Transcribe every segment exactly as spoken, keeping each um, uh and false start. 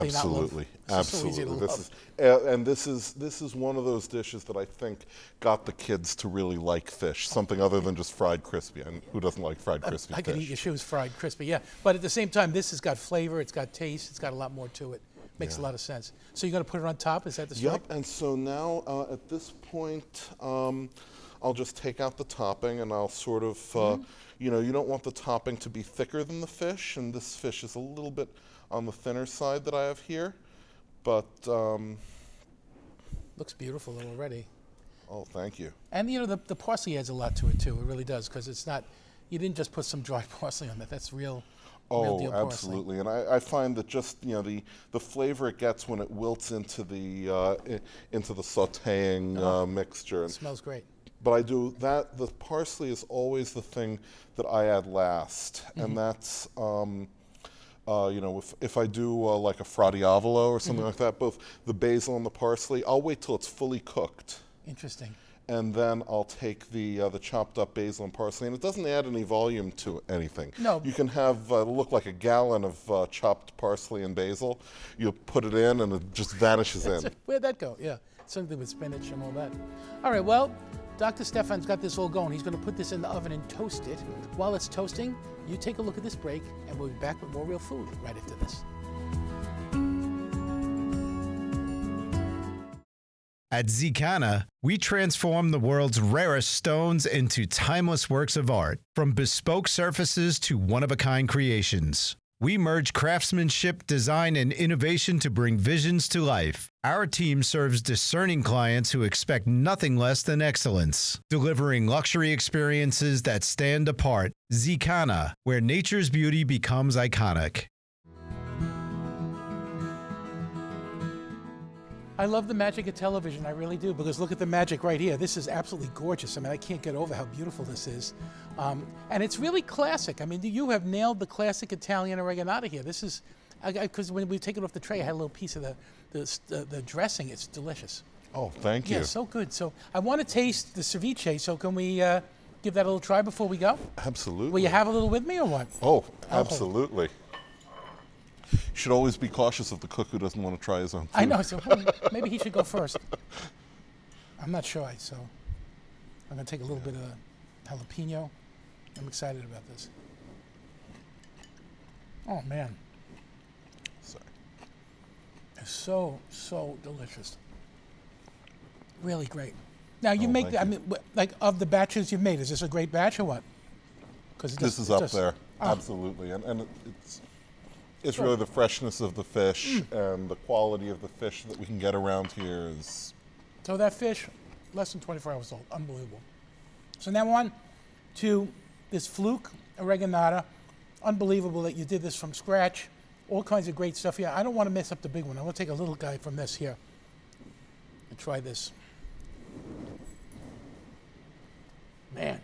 they Absolutely, not love? This is so easy to absolutely. This love. is, uh, and this is this is one of those dishes that I think got the kids to really like fish, something other than just fried crispy. And who doesn't like fried crispy I fish? could eat your shoes fried crispy, yeah. But at the same time, this has got flavor, it's got taste, it's got a lot more to it. Makes Yeah. a lot of sense. So you're going to put it on top? Is that the strike? Yep. And so now uh, at this point, um, I'll just take out the topping, and I'll sort of, uh, Mm-hmm. you know, you don't want the topping to be thicker than the fish, and this fish is a little bit on the thinner side that I have here, but. Um, Looks beautiful already. oh, thank you. And you know, the, the parsley adds a lot to it too. It really does, because it's not, you didn't just put some dry parsley on that. That's real, real Oh, deal parsley. absolutely. And I, I find that just, you know, the, the flavor it gets when it wilts into the, uh, i- into the sauteing uh, mixture. It And, smells great. but I do that, the parsley is always the thing that I add last. And that's, um, uh, you know, if, if I do uh, like a fra diavolo or something like that, both the basil and the parsley, I'll wait till it's fully cooked. Interesting. And then I'll take the uh, the chopped up basil and parsley, and it doesn't add any volume to anything. No. You can have uh, look like a gallon of uh, chopped parsley and basil. You put it in, and it just vanishes in. Where'd that go? Yeah, something with spinach and all that. All right, well, Doctor Stefan's got this all going. He's going to put this in the oven and toast it. While it's toasting, you take a look at this break, and we'll be back with more real food right after this. At Zicana, we transform the world's rarest stones into timeless works of art, from bespoke surfaces to one-of-a-kind creations. We merge craftsmanship, design, and innovation to bring visions to life. Our team serves discerning clients who expect nothing less than excellence, delivering luxury experiences that stand apart. Zicana, where nature's beauty becomes iconic. I love the magic of television, I really do, because look at the magic right here. This is absolutely gorgeous. I mean, I can't get over how beautiful this is. Um, and it's really classic. I mean, you have nailed the classic Italian oreganata here. This is, because when we take it off the tray, I had a little piece of the, the, the, the dressing. It's delicious. Oh, thank you. Yeah, so good. So I want to taste the ceviche, so can we uh, give that a little try before we go? Absolutely. Will you have a little with me or what? Oh, I'll hold. absolutely. You should always be cautious of the cook who doesn't want to try his own food. I know, so hmm, maybe he should go first. I'm not shy, so I'm going to take a little bit of jalapeno. I'm excited about this. Oh, man. Sorry. It's so, so delicious. Really great. Now, you Oh, make, thank the, I you. mean, wh- like, of the batches you've made, is this a great batch or what? 'Cause it This just- is it up just- there, Oh. absolutely. And, and it, it's it's really the freshness of the fish Mm. and the quality of the fish that we can get around here is. So that fish, less than twenty-four hours old, unbelievable. So now on to this fluke oreganata. Unbelievable that you did this from scratch. All kinds of great stuff here. I don't want to mess up the big one. I'm going to take a little guy from this here and try this. Man,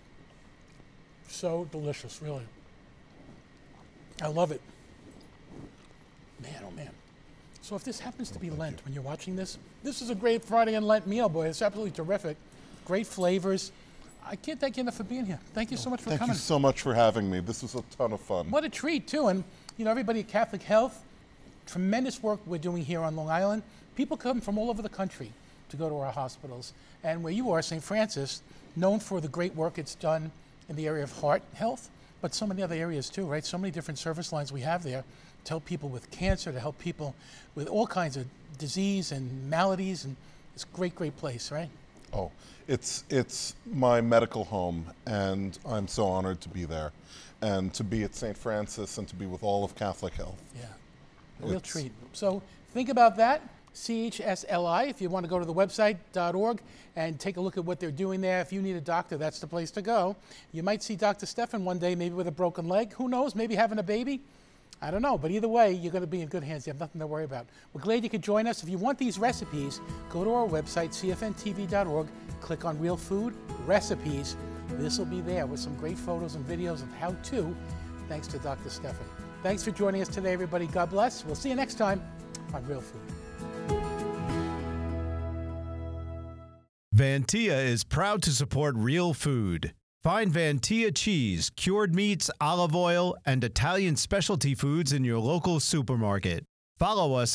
so delicious, really. I love it. Man, oh man. So if this happens to be Lent, when you're watching this, this is a great Friday and Lent meal, boy. It's absolutely terrific. Great flavors. I can't thank you enough for being here. Thank you so much for Thank coming. you so much for having me. This was a ton of fun. What a treat, too. And, you know, everybody at Catholic Health, tremendous work we're doing here on Long Island. People come from all over the country to go to our hospitals. And where you are, Saint Francis, known for the great work it's done in the area of heart health, but so many other areas too, right? So many different service lines we have there to help people with cancer, to help people with all kinds of disease and maladies. And it's a great, great place, right? Oh, it's it's my medical home, and I'm so honored to be there, and to be at Saint Francis, and to be with all of Catholic Health. Yeah, a real It's- treat. So think about that, C H S L I, if you want to go to the website dot org and take a look at what they're doing there. If you need a doctor, that's the place to go. You might see Doctor Stefan one day, maybe with a broken leg. Who knows, maybe having a baby? I don't know, but either way, you're going to be in good hands. You have nothing to worry about. We're glad you could join us. If you want these recipes, go to our website, C F N T V dot org, click on Real Food Recipes. This will be there with some great photos and videos of how to, thanks to Doctor Stefan. Thanks for joining us today, everybody. God bless. We'll see you next time on Real Food. Vantia is proud to support Real Food. Find Vantia cheese, cured meats, olive oil, and Italian specialty foods in your local supermarket. Follow us